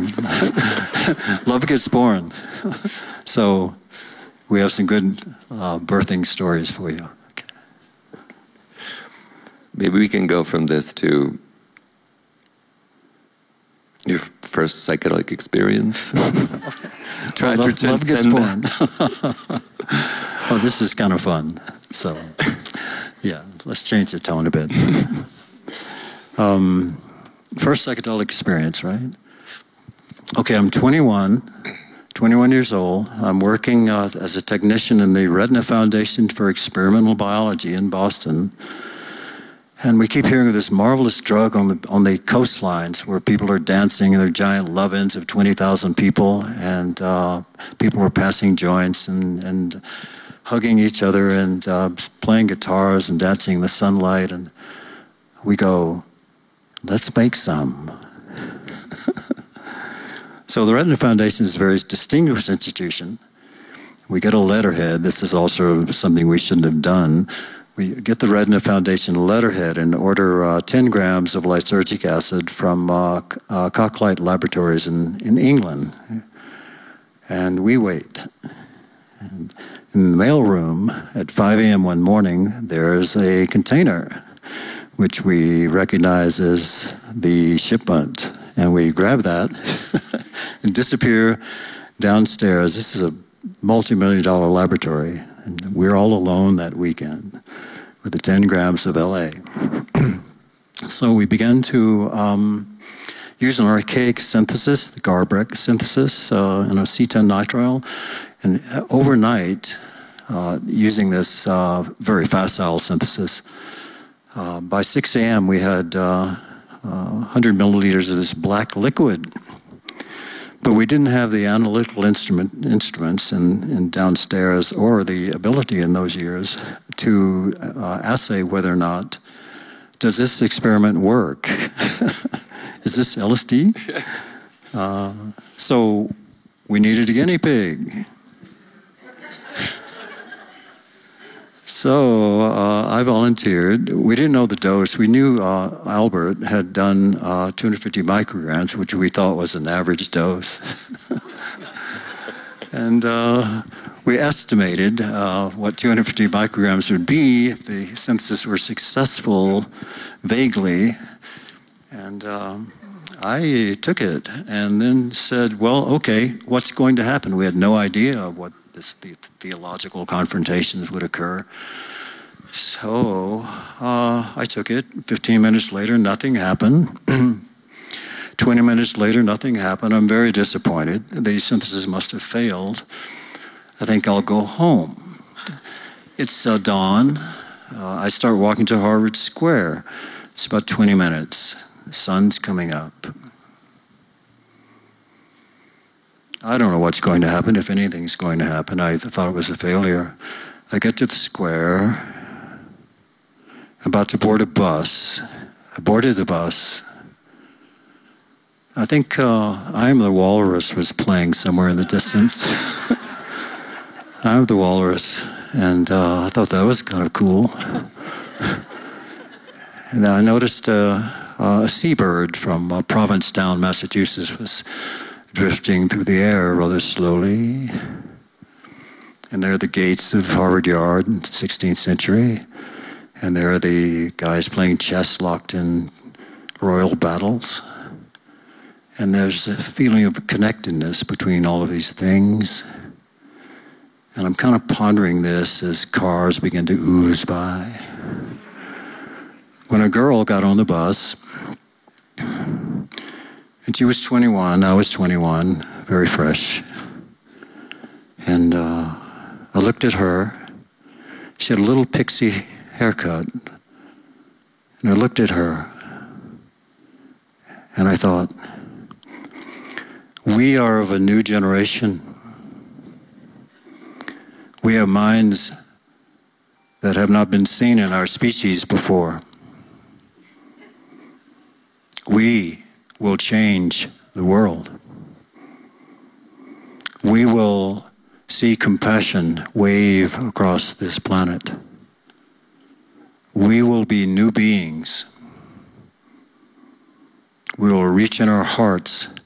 Love gets born. So we have some good birthing stories for you. Okay. Maybe we can go from this to your first psychedelic experience. Try to transcend love gets born. Oh, this is kind of fun. So, yeah, let's change the tone a bit. First psychedelic experience, right? Okay, I'm 21 years old. I'm working as a technician in the Retina Foundation for Experimental Biology in Boston. And we keep hearing of this marvelous drug on the coastlines where people are dancing in their giant love-ins of 20,000 people, and people were passing joints and hugging each other and playing guitars and dancing in the sunlight. And we go, let's make some. So the Retina Foundation is a very distinguished institution. We get a letterhead. This is also something we shouldn't have done. We get the Retina Foundation letterhead and order 10 grams of lysergic acid from Cocklight Laboratories in England. And we wait. And in the mailroom at 5 a.m. one morning, there's a container, which we recognize as the shipment. And we grab that and disappear downstairs. This is a multi-million-dollar laboratory. And we're all alone that weekend with the 10 grams of LA. So we began to use an archaic synthesis, the Garbrek synthesis, in acetonitrile. And overnight, using this very facile synthesis, by 6 a.m. we had 100 milliliters of this black liquid. But we didn't have the analytical instruments in downstairs or the ability in those years to assay whether or not, does this experiment work? Is this LSD? So we needed a guinea pig. So I volunteered. We didn't know the dose. We knew Albert had done 250 micrograms, which we thought was an average dose. And we estimated what 250 micrograms would be if the synthesis were successful, vaguely. And I took it and then said, well, okay, what's going to happen? We had no idea what the theological confrontations would occur. So I took it. 15 minutes later, nothing happened. 20 minutes later, nothing happened. I'm very disappointed. The synthesis must have failed. I think I'll go home. It's dawn. I start walking to Harvard Square. It's about 20 minutes. The sun's coming up. I don't know what's going to happen, if anything's going to happen. I thought it was a failure. I get to the square, about to board a bus. I boarded the bus. I think I Am the Walrus was playing somewhere in the distance. I Am the Walrus, and I thought that was kind of cool. And I noticed a seabird from Provincetown, Massachusetts, was drifting through the air rather slowly. And there are the gates of Harvard Yard in the 16th century. And there are the guys playing chess locked in royal battles. And there's a feeling of connectedness between all of these things. And I'm kind of pondering this as cars begin to ooze by. When a girl got on the bus, and she was 21, I was 21, very fresh. And I looked at her. She had a little pixie haircut. And I looked at her. And I thought, we are of a new generation. We have minds that have not been seen in our species before. We will change the world. We will see compassion wave across this planet. We will be new beings. We will reach in our hearts